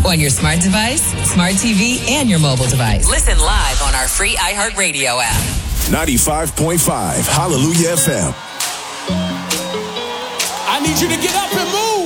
On your smart device, smart TV, and your mobile device. Listen live on our free iHeartRadio app. 95.5 Hallelujah FM. I need you to get up and move.